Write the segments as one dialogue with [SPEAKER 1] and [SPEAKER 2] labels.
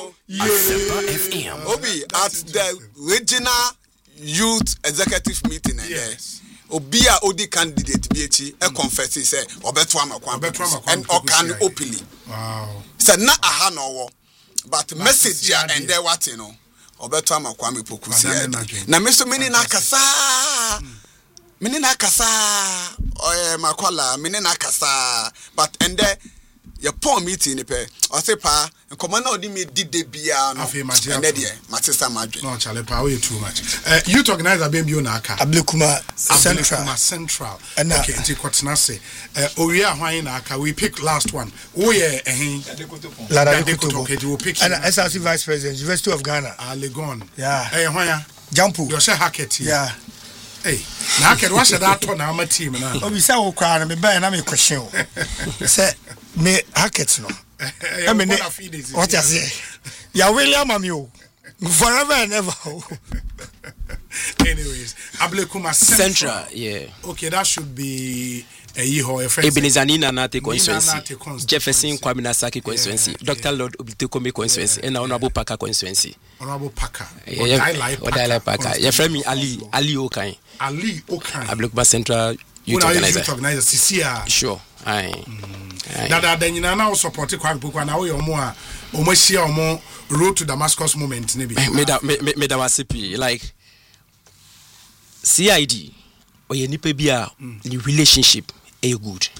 [SPEAKER 1] FM.
[SPEAKER 2] Obi at the regional youth executive meeting. Yes. Obia Odi candidate BH a confess say Obetwama and Okan openly.
[SPEAKER 3] Wow.
[SPEAKER 2] Said na aha no but message ya and there what you know. Obetwama Kwame Pokusi. Na meso mini na kasa. Mini na kasa. Oye makwala mini na kasa. But and there your poor meeting ni pe. O say pa komana odi me dide bia no. And there Matisa Madrid.
[SPEAKER 3] No chale pa we too much. Youth organizer be bio na aka.
[SPEAKER 4] Ablekuma Central.
[SPEAKER 3] Central. Okay, nti kwatena se. Owia hwan na aka we pick last one. Wo ye ehin.
[SPEAKER 4] Lada Kutubo.
[SPEAKER 3] Okay, we pick.
[SPEAKER 4] And SRC Vice President, University of Ghana.
[SPEAKER 3] Legon.
[SPEAKER 4] Yeah.
[SPEAKER 3] Hwan ya?
[SPEAKER 4] Jampu.
[SPEAKER 3] You say Hackett.
[SPEAKER 4] Yeah.
[SPEAKER 3] Hey, na Hackett what should that turn our team na?
[SPEAKER 4] Obi say wo kwa na me ba na me question. Say me Hackett no. I mean, what you say? Ya William Amio. Forever and ever.
[SPEAKER 3] Anyways, Ablekuma Central.
[SPEAKER 1] Yeah.
[SPEAKER 3] Okay, that should be a yeho.
[SPEAKER 1] Ebenezanina Nate constituency. Jefferson Kwame Saki constituency. Dr. Lord Obitekome constituency. And Honorable Parker constituency.
[SPEAKER 3] Honorable Parker.
[SPEAKER 1] Odai Parker. Your friend Ali Okai.
[SPEAKER 3] Ali Okai.
[SPEAKER 1] Ablekuma Central Youth Organizer.
[SPEAKER 3] Cisia.
[SPEAKER 1] Sure. Aye.
[SPEAKER 3] That then you now support Kwame Poku na we omo share omo road to Damascus moment maybe.
[SPEAKER 1] Me da wasipi like CID or ye nipa bia the relationship e good.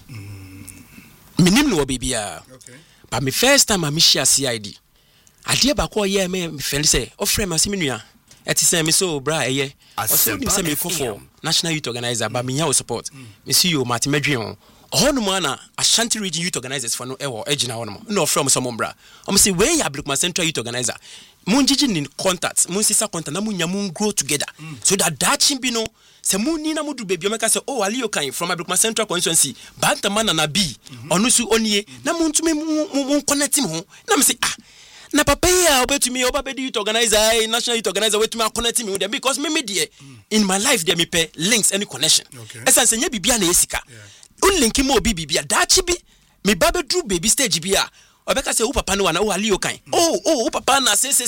[SPEAKER 1] Minim no baby a.
[SPEAKER 3] Okay.
[SPEAKER 1] But me first time I share CID. Ade ba ko ye me friend say o friend ma se menua. Eti say me so bra eye. O so nim say me ko for National Youth Organizer but me nya support. Me see you Martin Medwen. Honumana Ashanti Region Youth Organizers for no ewo ejina honum no from some bra o say we Ablekuma Central Youth Organizer munjiji in contact mun sisa contact na munya mun grow together so that chimbi no se munni na mudu baby o meka say oh Ali Okan from Ablekuma Central constituency Bantamana na B onu su onie na muntumi mun connect ho na me say na papa ya obetumi obabedi Youth Organizer National Youth Organizer wetumi connect me with them because me there in my life there me pay links any connection essence nya bibia na esika unlinki mo bibia dachi bi me babe drew baby stage bia obeka say wo papa no wana wo Ali Okan wo papa na say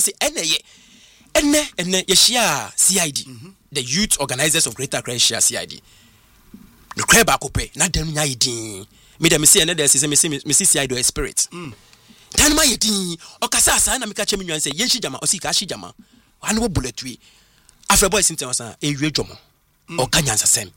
[SPEAKER 1] enne ye share CID the Youth Organizers of Greater Accra share CID no creba kope na dem nya yidin me dem say enne there say me see CID or spirit dan ma yidin okasa asa na me ka chemi nwan say yenshi jama osi ka shi jama wan wo bullet wi afre boys inten osan ewie dwomo o kanyansasem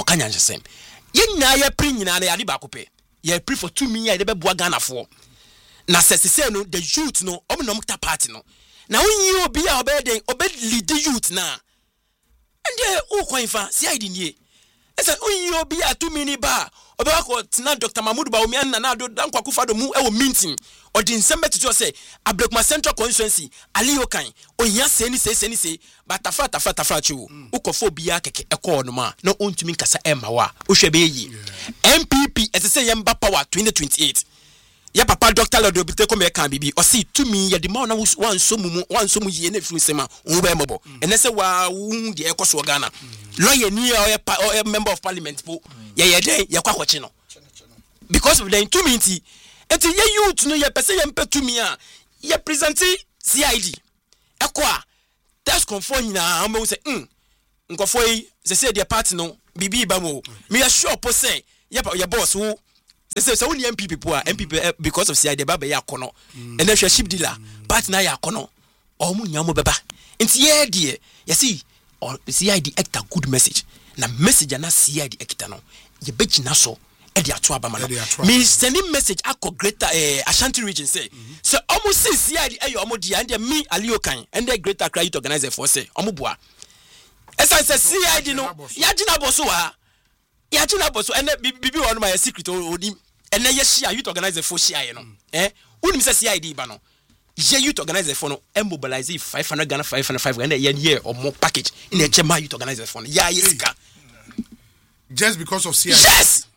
[SPEAKER 1] yenya ya pri nyina na yade ba kope ya pri for 2 million de beboa Ghana for na sese no the youth no omnom ta party no na wonyi obi a obeden lead the youth na ande o kwanfa CID nie esa wonyi obi a 2 million ba obewa ko tina Dr. Mahmoud Bawumia na do dan kwakufa do mu e wo meeting odi nsembe tutu say Ablekuma Central constituency Ali Okan ohia seni say but tafa chiwo ukofo bia keke ekọ no ma na ontumi nkasa ema wa ohwe be yi MPP say yemba power 2028 ya papa Dr. Lord Obitekome kan bibi o see to me ye de ma na wan so mu ye na firi sema wo be mobo ene se wa wu de ekoso Ghana lawyer ni o member of parliament po ye den ye kwakwachi no because of the 2 minutes eti ye youth no ye pese ye mpetu mi a ye present CID ekwa that's confirm na am say nkofo yi say the party no bibi ba mo me sure po say ye boss who say we MPP people MPP because of CID ba ya kono and then ship dealer party na ya kono o mu nya mo beba enti ye de ye see or CID act a good message na message na CID act no ye begina so e de ato abama no me sending message akọ Greater Ashanti region say so almost say CID ayo omo dia and me Ali Okan and the Greater Accra Youth Organizer for say omo boa esa say CID no ya gina boso and bibi one my secret odim and ye share Youth Organizer for share no unim say CID ba no ye Youth Organizer for no mobilize 500 Ghana 505 and year or more package in a Chema Youth Organizer for ya yeska
[SPEAKER 3] just because of CID.
[SPEAKER 1] Yes.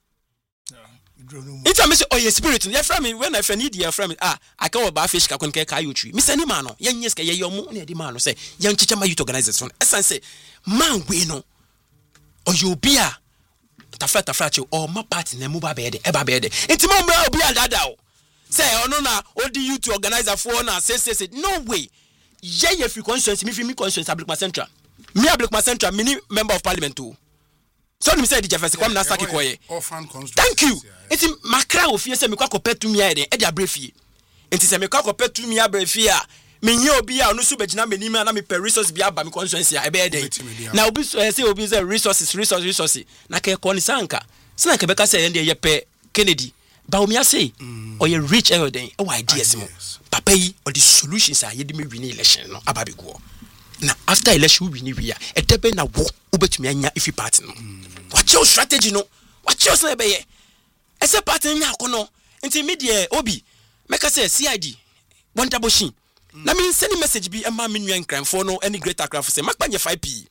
[SPEAKER 1] It's a message or your spirit. Your friend, when I need your friend, I can't about fish. I can't carry you tree. Miss any man, young yes, your moon, the man say, young Chichama Youth Organizers from Essence say, man, we know, or you be a Tafata Fracho or my party, and move a bed, ever bed. It's more be a dada. say ono na odi youth organizer for na say no way ye free constituency me constituency Ablekuma Central me Ablekuma Central mini member of parliament too so me say the Jefferson come na saki koye thank you enti makra ofie say me kwa kopetu mi ade e dia brefie enti say me kwa kopetu mi abrefie a me nye obi a no so begina meni na me per resource bi aba me constituency a e be dey na obi say obi say resources na ke konisanka sina ke beka say ye pe Kennedy ba omi ase or you rich everything o ideas mo papa yi or the solutions are yedi me win election no ababego na after election we win we e tebe na wo obetumi anya ifi party no watch your strategy no watch your say be ye ese party nya akono nti media obi meka say CID wonder machine na me send message bi e ma me nwan kranfo no any greater craft say makpa nye 5p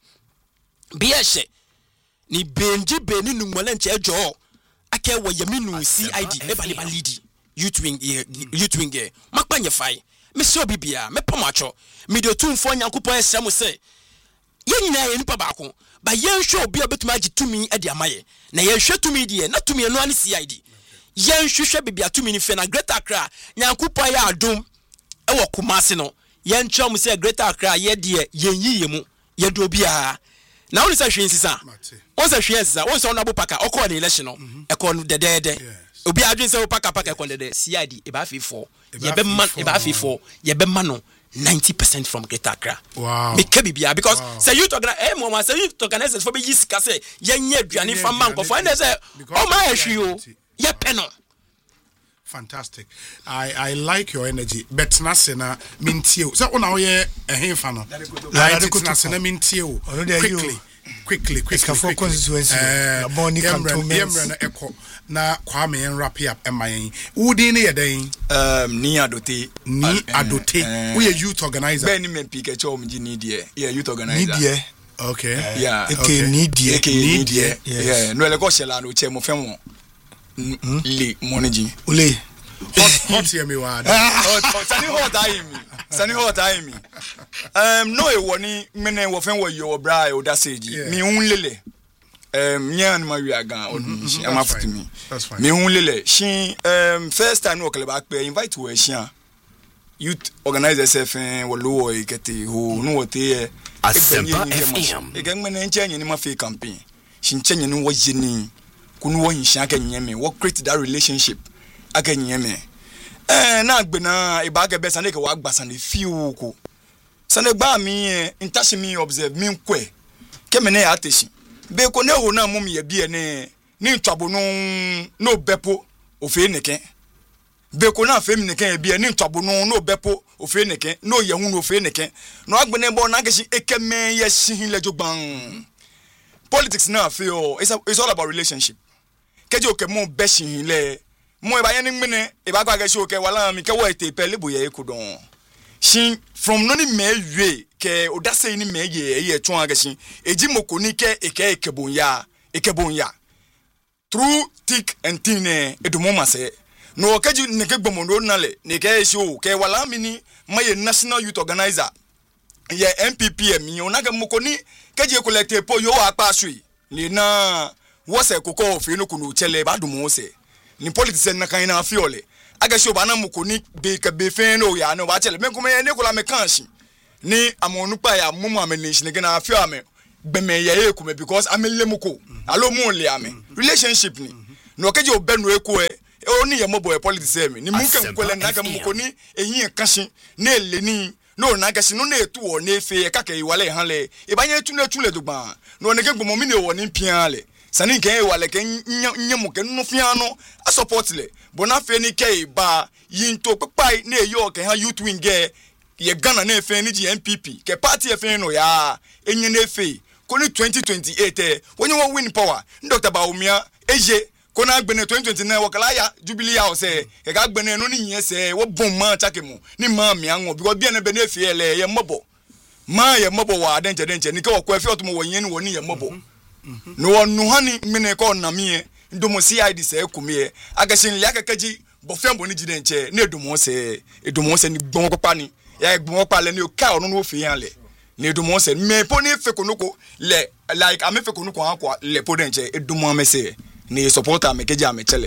[SPEAKER 1] bi e hye ni benji beni numole nche ejo ake wo yaminu CID e ba lead youth wing makpa nye fai me se obi bia me pomacho me de tumfo nyankopon esem se yenyina ye nipa baako ba yenhwe obi obetuma agitumi e de amaye na yenhwe tumi de na tumi no ani CID yenhwehwe bibia tumi ni fe na Greater Accra nyankopon ya adom e wo Kumasi no yenhwe mu se Greater Accra ye de yenyiye mu ye do bia na woni sa hwe nsisa won sa hwe nsisa won sa onabo paka okọ na election no e ko no dedede obi adwen se paka e ko dedede CID e ba fifo ye be man e ba fifo ye be man no 90% from Greater Accra. Wow. Me kebibia because say you talk mama say you organize for be yisika say yenye aduane fa man ko for say o ma ehwi ye peno.
[SPEAKER 3] Fantastic. I like your energy. Bet na se na mintie. So una oye ehemfa no. Na se na mintie o. Quickly.
[SPEAKER 4] For constituency. Na boni
[SPEAKER 3] cantonment. Na Kwame en wrap up emayen. Udi ne yeden?
[SPEAKER 5] Ni adote.
[SPEAKER 3] We a youth organizer.
[SPEAKER 5] Ben ni men pike cho mji ni die. Yeah, youth organizer.
[SPEAKER 4] Ni die.
[SPEAKER 3] Okay.
[SPEAKER 5] Yeah.
[SPEAKER 4] Okay, ni die.
[SPEAKER 5] Yeah. No ele ko shela no che mo fem le moniji.
[SPEAKER 3] Ule. Hot here me wa.
[SPEAKER 5] Sani hot aimi. No e woni mene wo fen wo yo bra e o da seji. Mi unlele. Nyan ma wi aga odun am after me. Me unlele. She first time no kleba pe invite we hia. Youth organizers FN wo lowo e kete ho no wote
[SPEAKER 1] Asempa FM.
[SPEAKER 5] E gang mene nche nyi ni ma fe campaign. She nche nyi ni wo yini. Kunu wo hia ka nyeme. Wo create that relationship. Aka nyeme. Na agbena e ba ga be sane ke wa gbasa ne fiu ko. Sane gba mi intashi mi observe mi nkwe. Ke me ne ateshi. Be ko ne ho na mum ye bie ne ni ntwabo no bepo ofe neke. Be ko na fem neke ye bie ni ntwabo no bepo ofe neke no ye hu no ofe neke. No agbena bo na gashi ekeme ye shihin lejogban. Politics na feel it's all about relationship. Keje oke mo be shihin le mo e ba yen ngmene e ba gwa gashi oke wala mi ke wo ete pele bo ye ekudon. Shin from no ni mewe ke odase ni meye ye tun agashi eji mokoni ke ekebonya through thick and thin edumo se no keji ne ke gbomondo nale ne ke show ke wala mini maye national youth organizer ye MPP mi onaga mokoni keji collect po yo apa sui le na wo se kokko ofi no kunu chele ba dumo se ni politics na kan na fiole aga show bana mukoni be ka be fen no ya no ba chele men kuma ne kula me kanshi ni amonu pa ya mumu amenation ke na afio ame be me ye kuma because amele muko alo mu le ame relationship ni no keje obenu eku oni ye mobo e politics eme ni munke nkwele na ka mukoni ehin kanshi na eleni no na gashi no na etu o na efe ka ka iwale hanle e banye etu na etu le dogba no ne ke gbomo mi ne wo ni pian le sani ke wale ke nyemu ke no fiano a support le bona fe ni ke ba yinto pepai na eyo ke ha youth wing ye Ghana na fe ni MPP ke party fe no ya enye na fe ko ni 2028 when you win power Dr. Baumia eje ko na agbene 2029 wakala ya jubilee ya o se ke ga agbene no ni yin se wo bon ma chake mu ni ma mi anwo because bia na be na fe ele ye mobo ma ye mobo wa denche ni ke wo kwa fe otomo wo yin ni wo ni ye mobo no onu hani mine ko na mie ndomo CID se kumie agashin lia kakaji bofembo ni jidenche na edomo se ni gbon ko pani ya gbon pa le ni o ka onu no fi yan le ni edomo se me po ni fe konoko le like ame fe konoko akwa le po denche edomo ame se ni supporter me keja me chele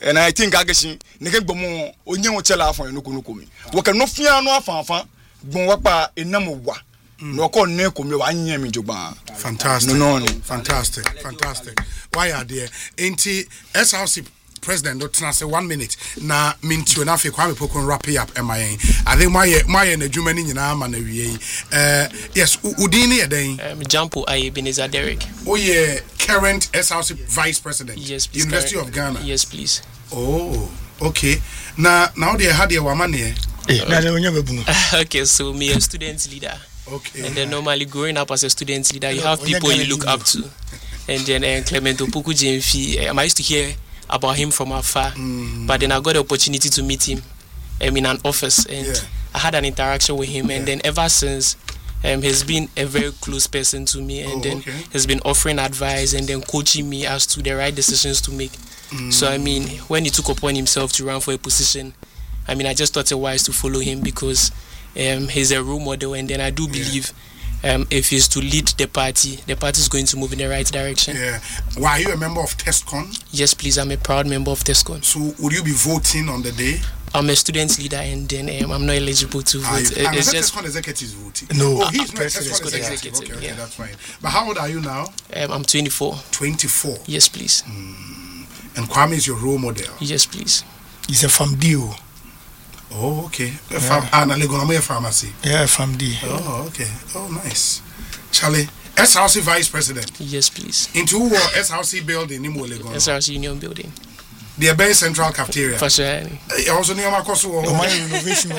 [SPEAKER 5] and I think agashi neke gbomo onye wo chela afon no komi wo kan no fia no afanfa gbon wapa enamo wa no ko ne komi wa anya mi jogba.
[SPEAKER 3] Fantastic.
[SPEAKER 5] No.
[SPEAKER 3] Fantastic. Why are there enti SRC President don't say 1 minute na mintu na fe Kwame Poku wrap up MIN. I think my na dwuma ni nyina ma na wie. Yes, udini ye den.
[SPEAKER 6] Jampo Ebenezer Derek.
[SPEAKER 3] Oh yeah, current SRC Vice President.
[SPEAKER 6] Yes, please.
[SPEAKER 3] University of Ghana.
[SPEAKER 6] Yes, please.
[SPEAKER 3] Oh, okay. Now they had your woman here.
[SPEAKER 6] Okay, so me a student leader.
[SPEAKER 3] Okay.
[SPEAKER 6] And then normally growing up as a student leader, you have people you look up to. And then Clement Opoku Jemfi, I used to hear about him from afar, but then I got the opportunity to meet him in an office, and I had an interaction with him, and then ever since he's been a very close person to me, and he's been offering advice and then coaching me as to the right decisions to make. So I mean, when he took upon himself to run for a position, I mean, I just thought it wise to follow him because he's a role model, and then I do believe if he's to lead the party is going to move in the right direction.
[SPEAKER 3] Yeah. Why, are you a member of TESCON?
[SPEAKER 6] Yes, please. I'm a proud member of TESCON.
[SPEAKER 3] So, would you be voting on the day?
[SPEAKER 6] I'm a student leader, and then I'm not eligible to vote.
[SPEAKER 3] It's just TESCON executives voting.
[SPEAKER 4] No,
[SPEAKER 3] he's not TESCON executive. Okay, that's fine. But how old are you now?
[SPEAKER 6] I'm 24.
[SPEAKER 3] 24.
[SPEAKER 6] Yes, please.
[SPEAKER 3] And Kwame is your role model.
[SPEAKER 6] Yes, please.
[SPEAKER 4] He's a FAMD.
[SPEAKER 3] Oh, okay. Pharmacy.
[SPEAKER 4] Yeah, FAMD.
[SPEAKER 3] Oh, okay. Oh, nice. Charlie, SRC Vice President.
[SPEAKER 6] Yes, please.
[SPEAKER 3] Into what SRC building in Legon?
[SPEAKER 6] SRC Union Building.
[SPEAKER 3] The Bay Central Cafeteria.
[SPEAKER 6] For sure.
[SPEAKER 3] Also near my course.
[SPEAKER 4] My renovation.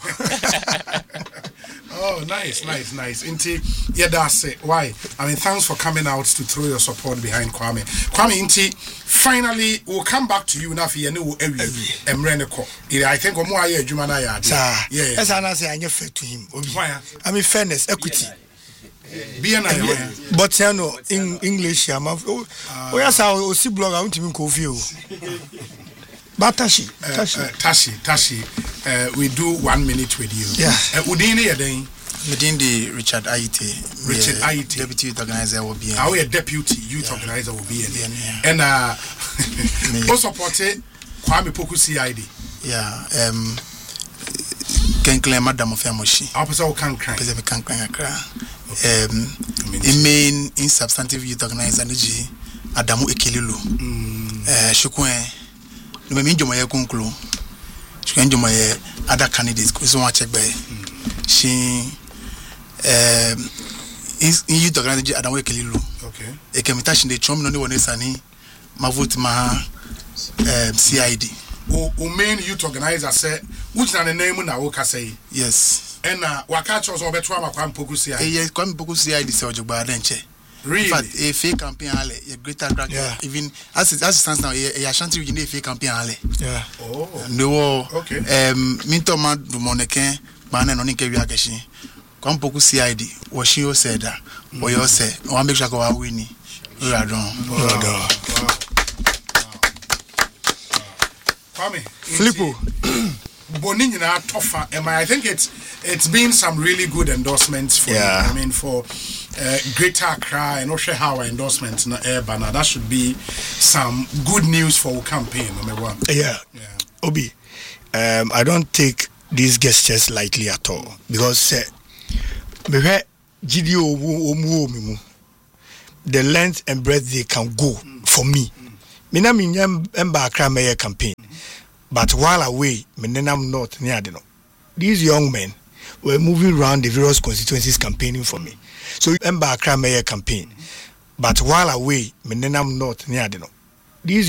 [SPEAKER 3] Oh, nice. Inti, yeah, that's it. Why? I mean, thanks for coming out to throw your support behind Kwame. Kwame, Inti, finally, we'll come back to you now for your new Emreneko. I think I'm more a Jumana.
[SPEAKER 4] Yeah. As I say, I never fair to him. I mean, fairness, equity. But you know, in English, I'm yes, I will see blog. I want to be confused. But Tashi, we do 1 minute with you. Yeah.
[SPEAKER 3] Udini again.
[SPEAKER 7] Medindi Richard Aite. Deputy Youth Organizer will be.
[SPEAKER 3] Our Deputy Youth Organizer will be in. And also supported Kwame Poku CID.
[SPEAKER 7] Yeah. Can claim Madam of Yamoshi.
[SPEAKER 3] Opposite can cry.
[SPEAKER 7] Main in substantive youth organizer Niji Adamu Ekililu. Shukwe. No me njo maye konklu. Shukwe njo maye other candidates ko so wa check by. She in youth organizer Adamu Ekililu.
[SPEAKER 3] Okay.
[SPEAKER 7] E kemitashi de chom no ni wonesa ni ma vote ma CID.
[SPEAKER 3] O main youth organizer say which na the name na wo ka say.
[SPEAKER 7] Yes.
[SPEAKER 3] And waka chos obeto ama Kwame Poku CID.
[SPEAKER 7] Yes, Kwame Poku CID say ojogba denche.
[SPEAKER 3] Really?
[SPEAKER 7] In fact, a fake campaign ale, a greater crack.
[SPEAKER 4] Yeah.
[SPEAKER 7] Even as it stands now, a Ashanti region a fake campaign ale.
[SPEAKER 4] Yeah.
[SPEAKER 3] Oh.
[SPEAKER 7] No.
[SPEAKER 3] Okay.
[SPEAKER 7] Minto man do moneke, man and onike wiakeshi. Kwame Poku CID, what she said that, or you say, or make sure go winning. You are done.
[SPEAKER 3] Kwame.
[SPEAKER 4] Flippo.
[SPEAKER 3] Bonin na tougher. I think it's been some really good endorsements for you. I mean for Greater Accra and also how endorsements na Urbana. That should be some good news for our campaign.
[SPEAKER 4] Yeah. Obi, I don't take these gestures lightly at all because the length and breadth they can go for me. Mina minyam emba Accra mayor campaign. But while away, Menenam North near the these young men were moving around the various constituencies campaigning for me. So Emba Accra mayor campaign. But while away, Menenam North near the these